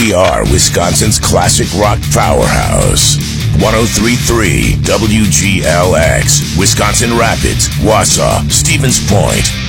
We are Wisconsin's classic rock powerhouse. 103.3 WGLX, Wisconsin Rapids, Wausau, Stevens Point,